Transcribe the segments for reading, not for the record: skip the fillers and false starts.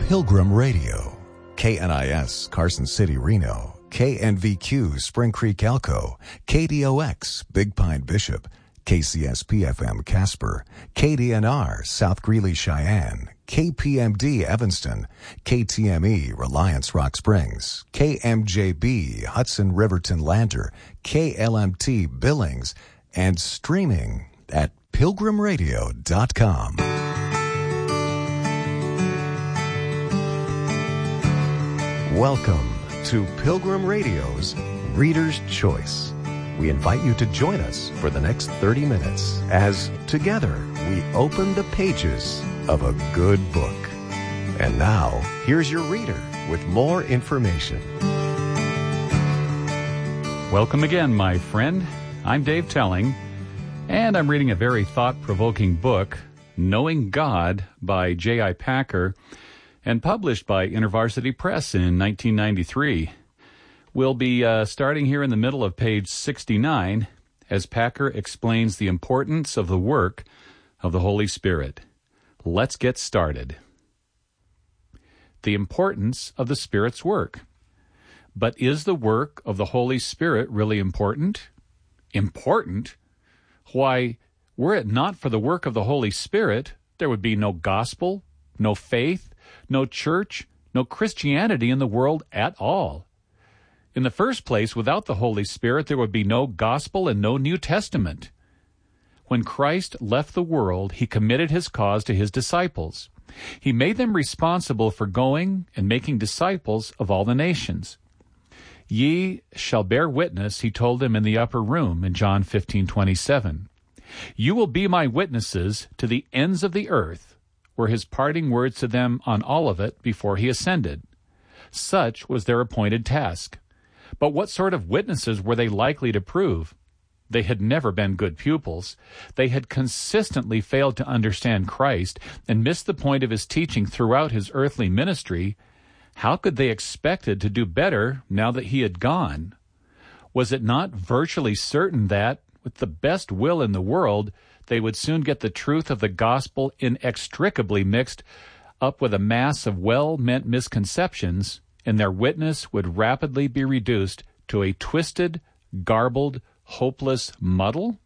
Pilgrim Radio, KNIS Carson City, Reno, KNVQ Spring Creek, Elko, KDOX Big Pine, Bishop, KCSP-FM Casper, KDNR South Greeley, Cheyenne, KPMD Evanston, KTME Reliance Rock Springs, KMJB Hudson Riverton Lander, KLMT Billings, and streaming at pilgrimradio.com. Welcome to Pilgrim Radio's Reader's Choice. We invite you to join us for the next 30 minutes as together we open the pages of a good book. And now, here's your reader with more information. Welcome again, my friend. I'm Dave Telling, and I'm reading a very thought-provoking book, Knowing God by J.I. Packer, and published by InterVarsity Press in 1993. We'll be starting here in the middle of page 69 as Packer explains the importance of the work of the Holy Spirit. Let's get started. The importance of the Spirit's work. But is the work of the Holy Spirit really important? Important? Why, were it not for the work of the Holy Spirit, there would be no gospel, no faith, no church, no Christianity in the world at all. In the first place, without the Holy Spirit, there would be no gospel and no New Testament. When Christ left the world, he committed his cause to his disciples. He made them responsible for going and making disciples of all the nations. Ye shall bear witness, he told them in the upper room in John 15:27. You will be my witnesses to the ends of the earth, were his parting words to them on Olivet before he ascended. Such was their appointed task. But what sort of witnesses were they likely to prove? They had never been good pupils. They had consistently failed to understand Christ and missed the point of his teaching throughout his earthly ministry. How could they expected to do better now that he had gone? Was it not virtually certain that, with the best will in the world, they would soon get the truth of the gospel inextricably mixed up with a mass of well-meant misconceptions, and their witness would rapidly be reduced to a twisted, garbled, hopeless muddle?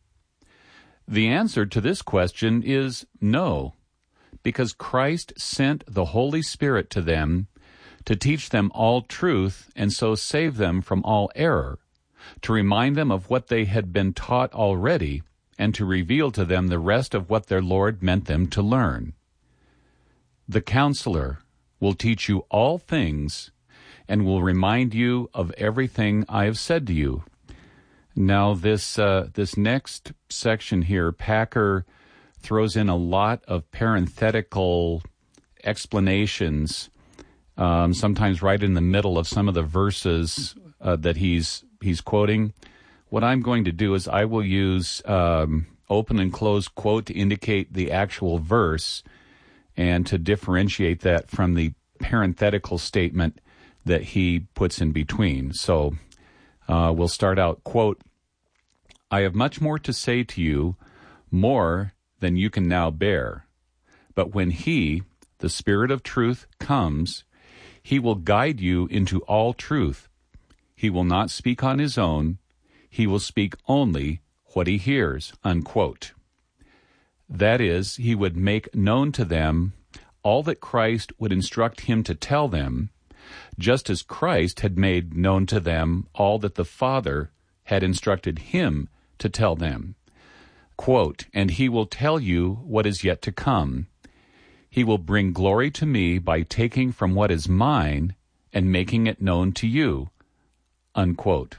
The answer to this question is no, because Christ sent the Holy Spirit to them to teach them all truth and so save them from all error, to remind them of what they had been taught already, and to reveal to them the rest of what their Lord meant them to learn. The Counselor will teach you all things and will remind you of everything I have said to you. Now, this next section here, Packer throws in a lot of parenthetical explanations, sometimes right in the middle of some of the verses that he's quoting. What I'm going to do is I will use open and close quote to indicate the actual verse and to differentiate that from the parenthetical statement that he puts in between. So we'll start out, quote, I have much more to say to you, more than you can now bear. But when he, the Spirit of truth, comes, he will guide you into all truth. He will not speak on his own. He will speak only what he hears, unquote. That is, he would make known to them all that Christ would instruct him to tell them, just as Christ had made known to them all that the Father had instructed him to tell them. Quote, and he will tell you what is yet to come. He will bring glory to me by taking from what is mine and making it known to you, unquote.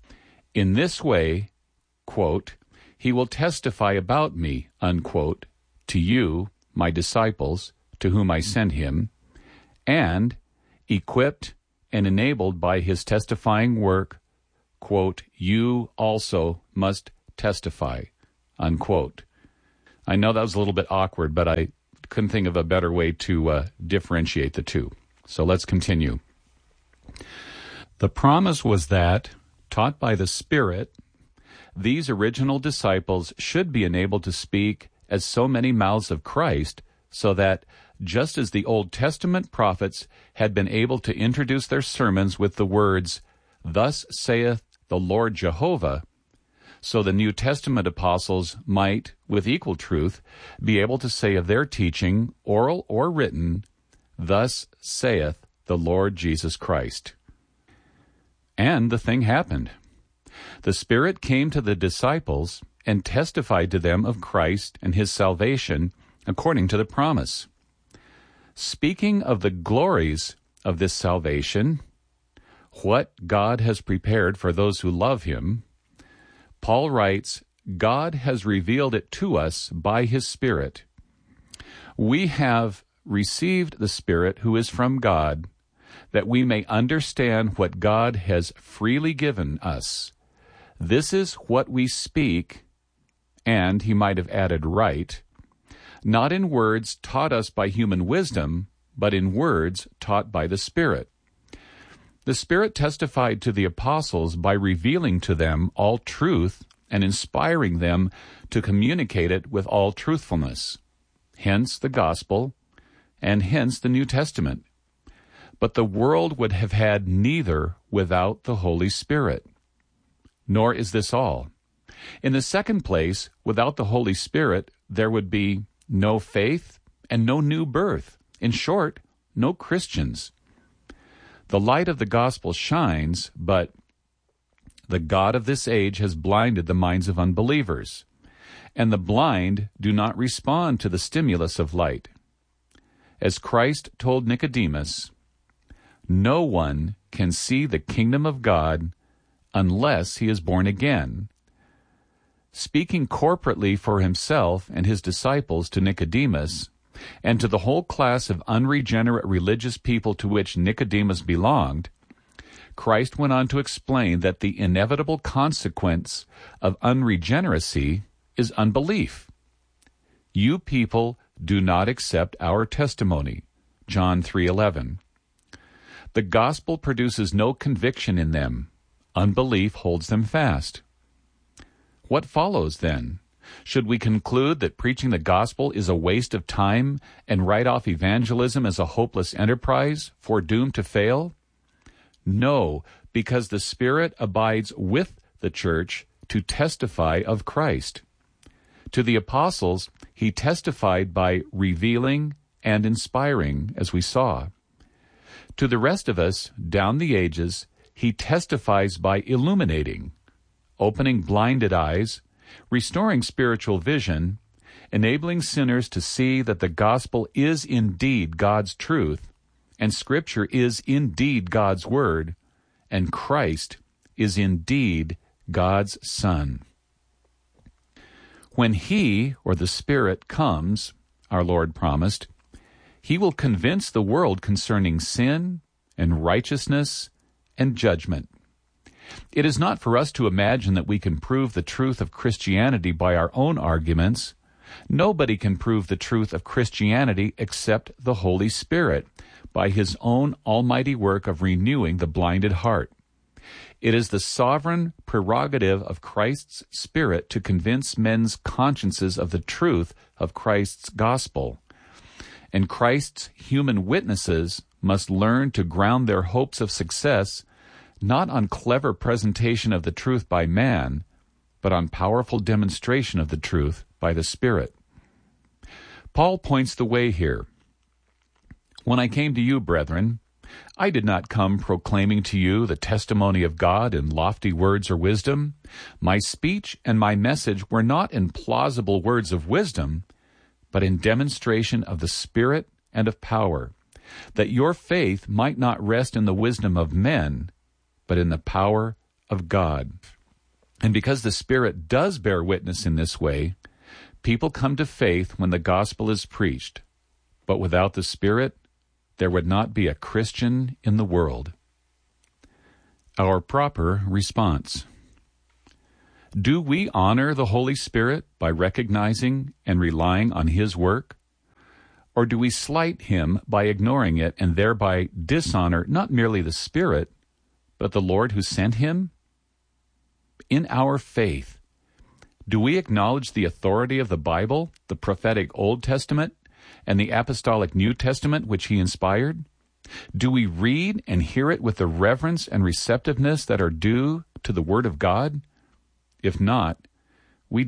In this way, quote, he will testify about me, unquote, to you, my disciples, to whom I sent him, and, equipped and enabled by his testifying work, quote, you also must testify, unquote. I know that was a little bit awkward, but I couldn't think of a better way to differentiate the two. So let's continue. The promise was that, taught by the Spirit, these original disciples should be enabled to speak as so many mouths of Christ, so that just as the Old Testament prophets had been able to introduce their sermons with the words, "Thus saith the Lord Jehovah," so the New Testament apostles might, with equal truth, be able to say of their teaching, oral or written, "Thus saith the Lord Jesus Christ." And the thing happened. The Spirit came to the disciples and testified to them of Christ and his salvation according to the promise. Speaking of the glories of this salvation, what God has prepared for those who love him, Paul writes, God has revealed it to us by his Spirit. We have received the Spirit who is from God, that we may understand what God has freely given us. This is what we speak, and he might have added write, not in words taught us by human wisdom, but in words taught by the Spirit. The Spirit testified to the apostles by revealing to them all truth and inspiring them to communicate it with all truthfulness. Hence the gospel, and hence the New Testament. But the world would have had neither without the Holy Spirit. Nor is this all. In the second place, without the Holy Spirit, there would be no faith and no new birth. In short, no Christians. The light of the gospel shines, but the God of this age has blinded the minds of unbelievers, and the blind do not respond to the stimulus of light. As Christ told Nicodemus, no one can see the kingdom of God unless he is born again. Speaking corporately for himself and his disciples to Nicodemus, and to the whole class of unregenerate religious people to which Nicodemus belonged, Christ went on to explain that the inevitable consequence of unregeneracy is unbelief. You people do not accept our testimony. John 3:11. The gospel produces no conviction in them. Unbelief holds them fast. What follows then? Should we conclude that preaching the gospel is a waste of time and write off evangelism as a hopeless enterprise, foredoomed to fail? No, because the Spirit abides with the church to testify of Christ. To the apostles, he testified by revealing and inspiring, as we saw. To the rest of us, down the ages, he testifies by illuminating, opening blinded eyes, restoring spiritual vision, enabling sinners to see that the gospel is indeed God's truth, and Scripture is indeed God's word, and Christ is indeed God's Son. When he, or the Spirit, comes, our Lord promised, he will convince the world concerning sin and righteousness and judgment. It is not for us to imagine that we can prove the truth of Christianity by our own arguments. Nobody can prove the truth of Christianity except the Holy Spirit, by his own almighty work of renewing the blinded heart. It is the sovereign prerogative of Christ's Spirit to convince men's consciences of the truth of Christ's gospel. And Christ's human witnesses must learn to ground their hopes of success not on clever presentation of the truth by man, but on powerful demonstration of the truth by the Spirit. Paul points the way here. When I came to you, brethren, I did not come proclaiming to you the testimony of God in lofty words or wisdom. My speech and my message were not in plausible words of wisdom, but in demonstration of the Spirit and of power, that your faith might not rest in the wisdom of men, but in the power of God. And because the Spirit does bear witness in this way, people come to faith when the gospel is preached. But without the Spirit, there would not be a Christian in the world. Our proper response. Do we honor the Holy Spirit by recognizing and relying on his work? Or do we slight him by ignoring it and thereby dishonor not merely the Spirit, but the Lord who sent him? In our faith, do we acknowledge the authority of the Bible, the prophetic Old Testament, and the Apostolic New Testament which he inspired? Do we read and hear it with the reverence and receptiveness that are due to the Word of God? If not,